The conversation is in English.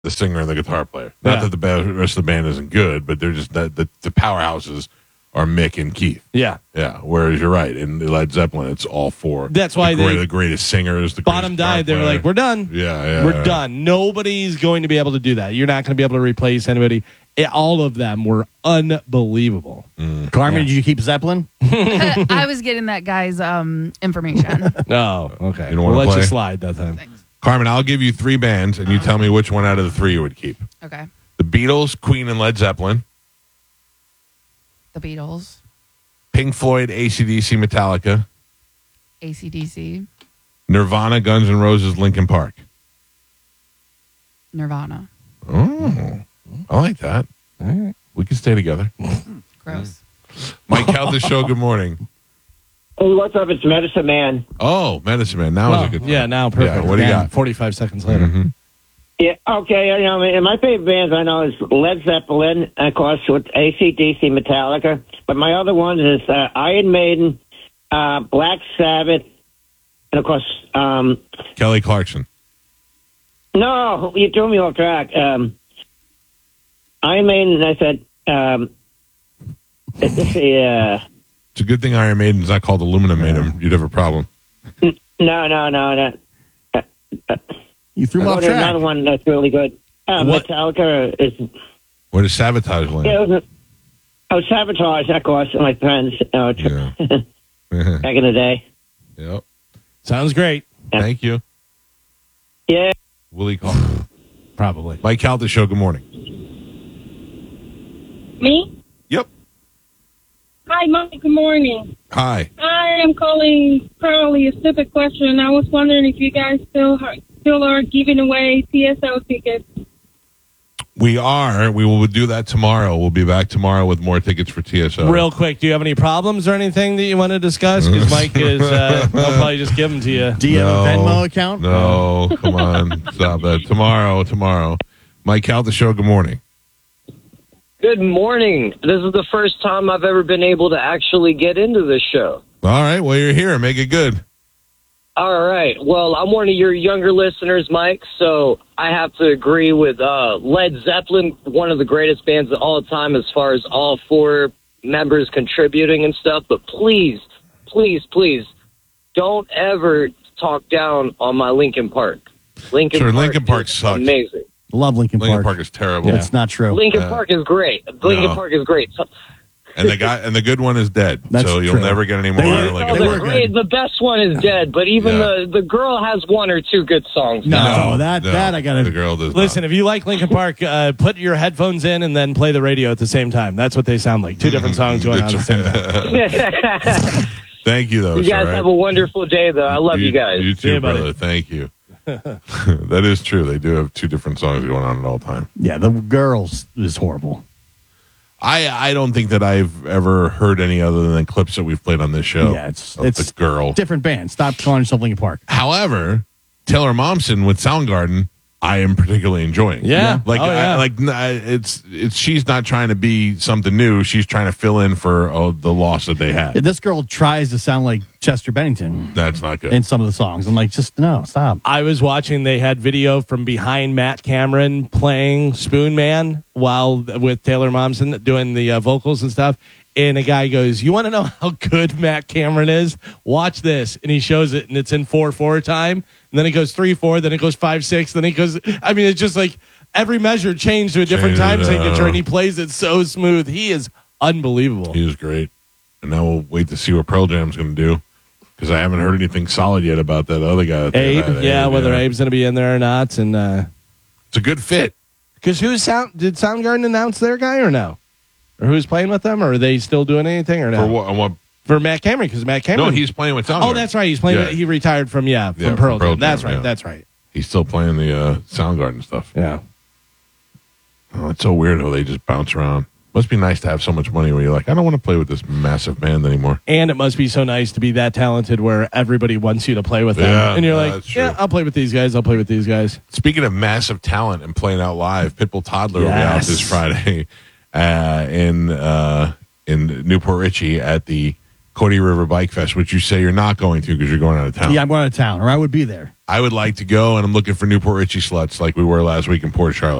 the singer and the guitar player. Not that the rest of the band isn't good, but they're just the powerhouses are Mick and Keith. Yeah. Yeah. Whereas you're right. In Led Zeppelin, it's all four. That's why the greatest singers, the bottom died. They were like, we're done. We're done. Nobody's going to be able to do that. You're not going to be able to replace anybody. All of them were unbelievable. Carmen, did you keep Zeppelin? I was getting that guy's information. Oh, okay. You don't want to let's play? just slide that time. Thanks. Carmen, I'll give you 3 bands, and you tell me which one out of the 3 you would keep. Okay. The Beatles, Queen, and Led Zeppelin. The Beatles. Pink Floyd, AC/DC, Metallica. AC/DC. Nirvana, Guns N' Roses, Linkin Park. Nirvana. Oh, I like that. All right. We can stay together. Gross. Mike Calta Show, good morning. Hey, what's up? It's Medicine Man. Oh, Medicine Man. Now is a good time. Yeah, now perfect. Yeah, what do you got? 45 seconds later. Mm-hmm. Yeah, okay. My favorite bands I know is Led Zeppelin, of course, with AC/DC, Metallica. But my other ones is Iron Maiden, Black Sabbath, and of course, Kelly Clarkson. no, you threw me off track. Iron Maiden, I said, let's see, It's a good thing Iron Maiden's not called Aluminum Maiden. You'd have a problem. no. You threw him off Another track. one that's really good. What? Metallica is. Where does Sabotage land? Yeah, Sabotage, of course, my friends Yeah. back in the day. Yep. Sounds great. Thank you. Yeah. Willie call. Probably. Mike Calta Show, good morning. Me? Yep. Hi, Mike. Good morning. Hi. I am calling probably a stupid question. I was wondering if you guys still are giving away TSO tickets. We are. We will do that tomorrow. We'll be back tomorrow with more tickets for TSO. Real quick, do you have any problems or anything that you want to discuss? Because Mike is, I'll probably just give them to you. Do you have a Venmo account? No, come on. Stop that. Tomorrow. Mike Calta Show, good morning. Good morning. This is the first time I've ever been able to actually get into this show. All right. Well, you're here. Make it good. All right. Well, I'm one of your younger listeners, Mike, so I have to agree with Led Zeppelin, one of the greatest bands of all time as far as all 4 members contributing and stuff. But please, don't ever talk down on my Linkin Park. Linkin Park sucks. Amazing. Love Linkin Park. Linkin Park is terrible. Yeah. It's not true. Linkin Park is great. Linkin Park is great. So, And the good one is dead. That's so you'll true. never get any more. They were good. The best one is dead, but even the girl has 1 or 2 good songs. No, that I got The to. girl does Listen, if you like Linkin Park, put your headphones in and then play the radio at the same time. That's what they sound like. 2 different songs going on at the same time. Thank you, though. You guys sir. have a wonderful day, though. I love you guys. You too, Yeah, buddy. brother. Thank you. That is true. They do have 2 different songs going on at all time. Yeah, the girls is horrible. I don't think that I've ever heard any other than the clips that we've played on this show. Yeah, it's the girl. Different band. Stop calling yourself Linkin Park. However, Taylor Momsen with Soundgarden, I am particularly enjoying. Yeah. It's she's not trying to be something new. She's trying to fill in for the loss that they had. This girl tries to sound like Chester Bennington That's not good. in some of the songs. I'm like, just no, stop. I was watching, they had video from behind Matt Cameron playing Spoon Man while with Taylor Momsen doing the vocals and stuff. And a guy goes, you want to know how good Matt Cameron is? Watch this. And he shows it, and it's in 4/4 time. And then it goes 3/4, then it goes 5/6, then it goes. I mean, it's just like every measure changed to a different time signature, and he plays it so smooth. He is unbelievable. He is great. And now we'll wait to see what Pearl Jam's going to do. Because I haven't heard anything solid yet about that other guy. That they Abe, had. whether Abe's going to be in there or not. And it's a good fit. because did Soundgarden announce their guy or no? Or who's playing with them? Or are they still doing anything or no? For what? For Matt Cameron, because Matt Cameron. No, he's playing with Soundgarden. Oh, that's right. He's playing. Yeah. He retired from Pearl Jam. That's right. yeah. That's right. He's still playing the Soundgarden stuff. Yeah. Oh, it's so weird how they just bounce around. Must be nice to have so much money where you're like, I don't want to play with this massive band anymore. And it must be so nice to be that talented where everybody wants you to play with them. Yeah, And you're that's like, true. yeah, I'll play with these guys. I'll play with these guys. Speaking of massive talent and playing out live, Pitbull Toddler will be out this Friday in Newport Richie at the Cody River Bike Fest, which you say you're not going to because you're going out of town. Yeah, I'm going out of town, or I would be there. I would like to go, and I'm looking for Newport Richie sluts like we were last week in Port Charlotte.